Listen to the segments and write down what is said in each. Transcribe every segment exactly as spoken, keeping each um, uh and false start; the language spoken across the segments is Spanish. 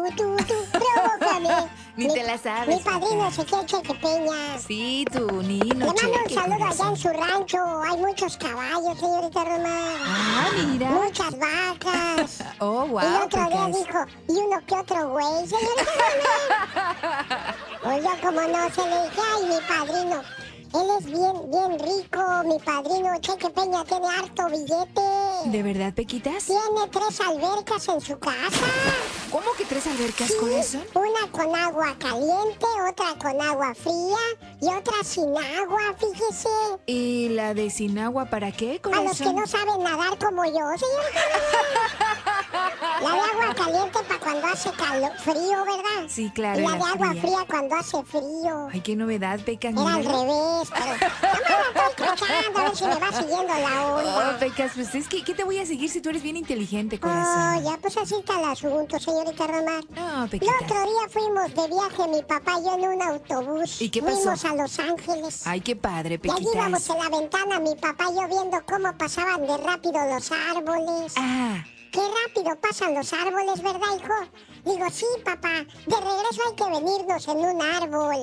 tú, tú, provócame. Ni mi, te la sabes. Mi padrino Ezequiel Cheque Peña. Sí, tú, Nino. Le mando un Cheque, saludo corazón. allá en su rancho. Hay muchos caballos, señorita Román. Ah, mira. Muchas vacas. Oh, wow. Y el otro día Pecas. dijo, y uno que otro güey, señorita Román. Pues yo como no se le dije, ay, mi padrino. Él es bien, bien rico, mi padrino Cheque Peña tiene harto billete. ¿De verdad, Pequitas? Tiene tres albercas en su casa. ¿Cómo que tres albercas, Sí, corazón? una con agua caliente, otra con agua fría y otra sin agua, fíjese. ¿Y la de sin agua para qué, A corazón? los que no saben nadar como yo, señorita. La de agua caliente para cuando hace calor, frío, ¿verdad? Sí, claro. Y la la de agua fría. fría cuando hace frío. Ay, qué novedad, Pecas. Era al míralo. revés, pero... Nada más estoy cachando, a ver si me va siguiendo la Oh, onda. Pecas, pues es que, ¿qué te voy a seguir si tú eres bien inteligente, Oh, corazón? ya, pues así está el asunto, señorita Román. No, El Pequitas. otro día fuimos de viaje, mi papá y yo, en un autobús. ¿Y qué pasó? Fuimos a Los Ángeles. Ay, qué padre, Y allí íbamos Pequitas. en la ventana, mi papá y yo, viendo cómo pasaban de rápido los árboles. Ah, Qué rápido pasan los árboles, ¿verdad, hijo? Digo, sí, papá. De regreso hay que venirnos en un árbol.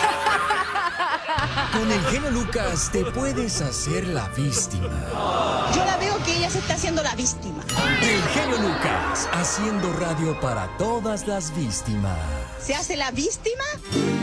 Con el genio Lucas te puedes hacer la víctima. Yo la veo que ella se está haciendo la víctima. El genio Lucas haciendo radio para todas las víctimas. ¿Se hace la víctima?